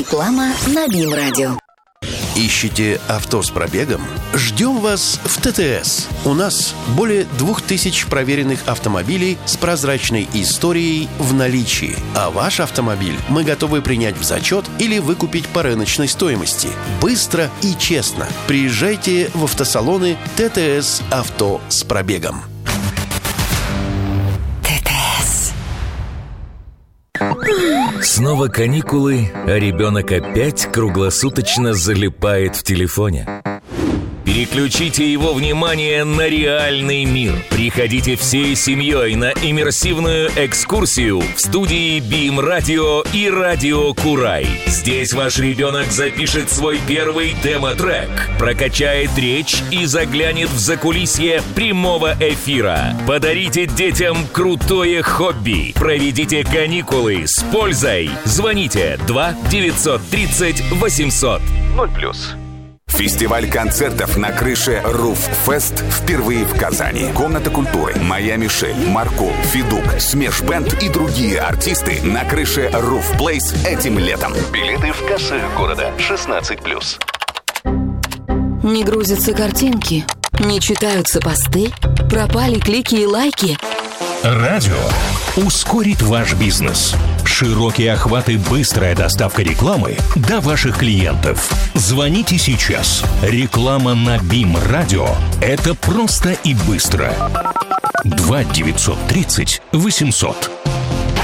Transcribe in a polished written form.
Реклама на БИМ-радио. Ищете авто с пробегом? Ждем вас в ТТС. У нас более 2000 проверенных автомобилей с прозрачной историей в наличии. А ваш автомобиль мы готовы принять в зачет или выкупить по рыночной стоимости. Быстро и честно. Приезжайте в автосалоны ТТС «Авто с пробегом». Снова каникулы, а ребенок опять круглосуточно залипает в телефоне. Переключите его внимание на реальный мир. Приходите всей семьей на иммерсивную экскурсию в студии БИМ-радио и радио Курай. Здесь ваш ребенок запишет свой первый демо-трек, прокачает речь и заглянет в закулисье прямого эфира. Подарите детям крутое хобби. Проведите каникулы с пользой. Звоните 2-930-800. 0+. Фестиваль концертов на крыше Руф-Фест впервые в Казани. Комната культуры, Моя Мишель, Маркул, Федук, Смеш Бэнд и другие артисты на крыше Руф-Плейс этим летом. Билеты в кассах города. 16+. Не грузятся картинки, не читаются посты, пропали клики и лайки. Радио ускорит ваш бизнес. Широкий охват и быстрая доставка рекламы до ваших клиентов. Звоните сейчас. Реклама на БИМ-радио – это просто и быстро. 2-930-800.